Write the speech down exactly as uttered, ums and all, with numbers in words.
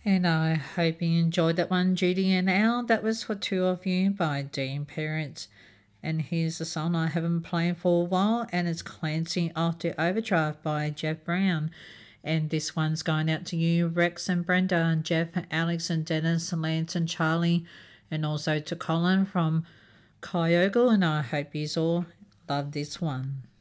And I hope you enjoyed that one, Judy and Al. That was for two of you by Dean Parents. And here's a song I haven't played for a while, and it's Clancy After Overdrive by Jeff Brown. And this one's going out to you, Rex and Brenda, and Jeff, Alex and Dennis, and Lance and Charlie, and also to Colin from Kyogle. And I hope you all love this one.